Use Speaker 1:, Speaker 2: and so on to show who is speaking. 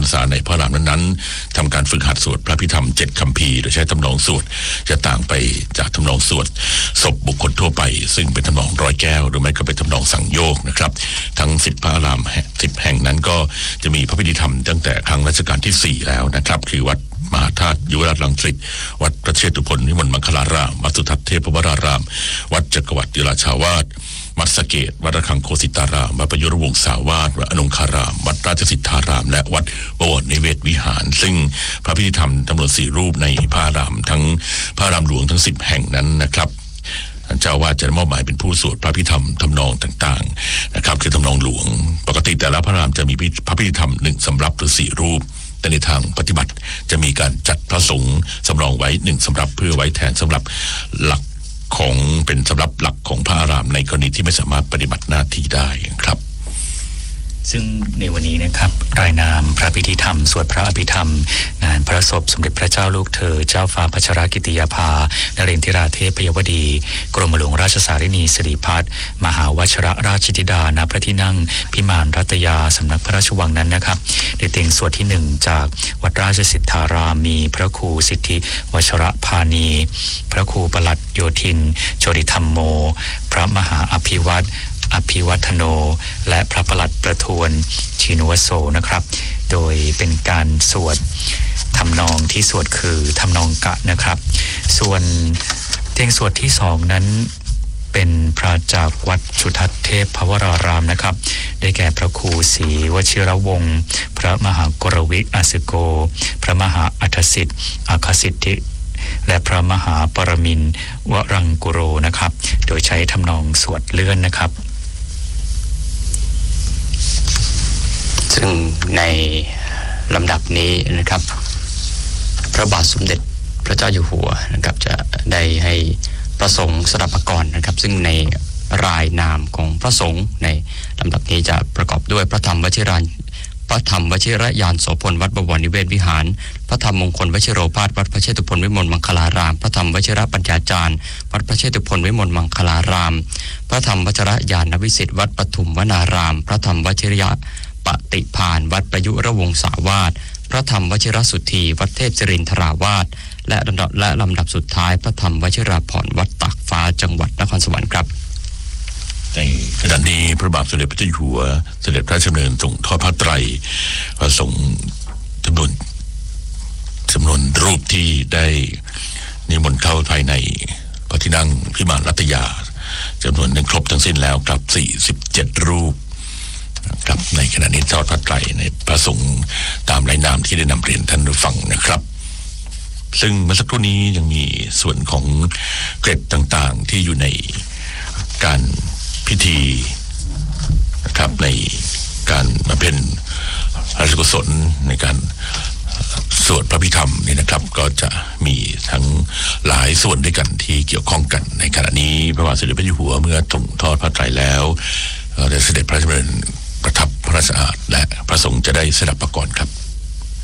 Speaker 1: ษาในพระรามนั้นๆทำการฝึกหัดสวดพระพิธรรม7 คัมภีร์โดยใช้ทำนองสวดจะต่างไปจากทำนองสวดศพบุคคลทั่วไปซึ่งเป็นทำนองร้อยแก้วหรือไม่ก็เป็นทำนองสั่งโยกนะครับทั้ง10 พระอาราม10 แห่งนั้นก็จะมีพระพิธีธรรมตั้งแต่ครั้งรัชกาลที่4แล้วนะครับคือวัดมหาธาตุยุวราชรังสิตวัดพระเชตุพนวิมลมังคลารามวัดสุทัศน์เทพวรารามวัดจักรวรรดิราชาวาสวัดสะเกษวัดระฆังโคสิตารามวัดประยุรวงศาวาสวัดอนงคารามวัดราชสิทธารามและวัดบวรนิเวศวิหารซึ่งพระพิธีธรรมจำนวน4 รูปในพระอารามทั้งพระอารามหลวงทั้ง10 แห่งนั้นนะครับเจ้าว่าจะมอบหมายเป็นผู้สวดพระพิธรรมทำนองต่างๆนะครับคือทำนองหลวงปกติแต่ละพระอารามจะมีพระพิธีธรรม1 สำรับหรือ 4 รูปแต่ในทางปฏิบัติจะมีการจัดพระสงฆ์สำรองไว้1 สำรับเพื่อไว้แทนสำหรับหลักของเป็นสำหรับหลักของพระอารามในกรณีที่ไม่สามารถปฏิบัติหน้าที่ได้ครับ
Speaker 2: ซึ่งในวันนี้นะครับรายนามพระพิธีธรรมสวดพระอภิธรรมงานพระศพสมเด็จพระเจ้าลูกเธอเจ้าฟ้าพัชรกิติยาภานเรนทิราเทพยวดีกรมหลวงราชสารินีสิริพัฒน์มหาวชิรราชธิดาณพระที่นั่งพิมานรัตยาสำนักพระราชวังนั้นนะครับได้เต็งสวดที่1จากวัดราชสิทธารามมีพระครูสิทธิวชรพานีพระครูปลัดโยธินโชติธรรมโมพระมหาอภิวัฒโนและพระปลัดประทวนชินวโสนะครับโดยเป็นการสวดทำนองที่สวดคือทำนองกะนะครับส่วนเพลงสวดที่2นั้นเป็นพระจากวัดสุทัศน์เทพวรารามนะครับได้แก่พระครูศรีวชิรวงศ์พระมหากรวิอาสโกพระมหาอัฏฐสิทธิ์อาคสิทธิและพระมหาปรมินทร์วรังกุโรนะครับโดยใช้ทำนองสวดเลื่อนนะครับ
Speaker 3: ซึ่งในลำดับนี้นะครับพระบาทสมเด็จพระเจ้าอยู่หัวนะครับจะได้ให้พระสงฆ์สดับกรนะครับซึ่งในรายนามของพระสงฆ์ในลำดับนี้จะประกอบด้วยพระธรรมวชิรยานโสพลวัดบวรนิเวศวิหารพระธรรมมงคลวชิโรภาสวัดพระเชตุพนวิมลมังคลารามพระธรรมวชิรปัญญาจารย์วัดพระเชตุพนวิมลมังคลารามพระธรรมวชิรญาณวิสิทธิ์วัดปทุมวนารามพระธรรมวชิรยปฏิภาณวัดประยุรวงศาวาสพระธรรมวชิรสุทธีวัดเทพศิรินทราวาสและลำดับสุดท้ายพระธรรมวชิราภรณ์วัดตากฟ้าจังหวัดนครสวรรค์ครับ
Speaker 1: ในขณะนี้พระบาทสมเด็จพระเจ้าอยู่หัวเสด็จพระราชดำเนินส่งทอดผ้าไตรพระสงฆ์จำนวนรูปที่ได้นิมนต์เข้าภายในพระที่นั่งพิมานรัตยาจำนวนหนึ่งครบทั้งสิ้นแล้วครับ47 รูปครับในขณะนี้ทอดผ้าไตรในพระสงฆ์ตามรายนามที่ได้นำเรียนท่านผู้ฟังนะครับซึ่งเมื่อสักครู่นี้ยังมีส่วนของเกร็ดต่างๆที่อยู่ในการพิธีนะครับในการมาเป็นราชกุศลในการสวดพระพิธรรมนี่นะครับก็จะมีทั้งหลายส่วนด้วยกันที่เกี่ยวข้องกันในขณะนี้พระบาทสมเด็จพระเจ้าอยู่หัวเมื่อส่งทอดพระไตรแล้วได้เสด็จพระราชดำเนินประทับพระราชอาณาและพระสงฆ์จะได้สดับประกรณ์ครับ